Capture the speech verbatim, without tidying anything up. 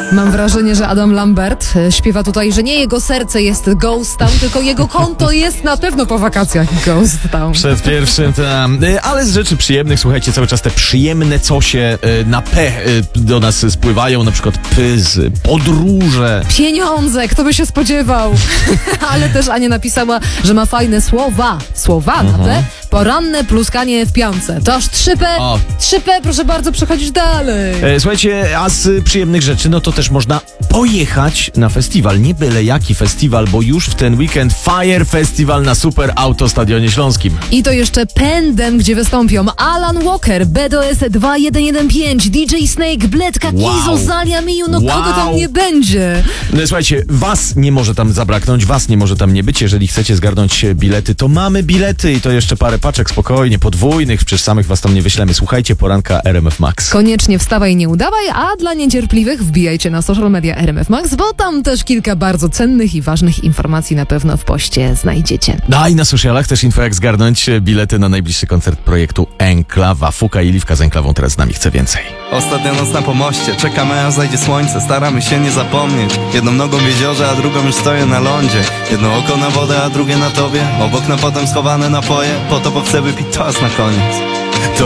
Mam wrażenie, że Adam Lambert śpiewa tutaj, że nie jego serce jest Ghost Town, tylko jego konto jest na pewno po wakacjach Ghost Town. Przed pierwszym tam. Ale z rzeczy przyjemnych, słuchajcie, cały czas te przyjemne cosie na P do nas spływają, na przykład pyzy, podróże. Pieniądze, kto by się spodziewał? Ale też Ania napisała, że ma fajne słowa. Słowa na P. Poranne pluskanie w piątce. To aż trzy P. O. trzy P, proszę bardzo, przechodzisz dalej. E, słuchajcie, a z przyjemnych rzeczy, no to też można pojechać na festiwal. Nie byle jaki festiwal, bo już w ten weekend Fire Festival na Super Auto Stadionie Śląskim. I to jeszcze pędem, gdzie wystąpią Alan Walker, B D O S dwa jeden jeden pięć, D J Snake, Bledka, Wow. Kizo, Zalia Miju, no Wow. kogo tam nie będzie? No, słuchajcie, was nie może tam zabraknąć, was nie może tam nie być. Jeżeli chcecie zgarnąć bilety, to mamy bilety i to jeszcze parę paczek spokojnie, podwójnych, przecież samych was tam nie wyślemy. Słuchajcie poranka R M F Max. Koniecznie wstawaj, nie udawaj, a dla niecierpliwych wbijajcie na social media R M F Max, bo tam też kilka bardzo cennych i ważnych informacji na pewno w poście znajdziecie. No i na socialach też info, jak zgarnąć bilety na najbliższy koncert projektu Enklawa. Fuka i Liwka z Enklawą teraz z nami chce więcej. Ostatnia noc na pomoście, czekamy aż zajdzie słońce. Staramy się nie zapomnieć. Jedną nogą w jeziorze, a drugą już stoję na lądzie. Jedno oko na wodę, a drugie na tobie. Obok na potem schowane napoje. Po to, bo chcę wypić toast na koniec. To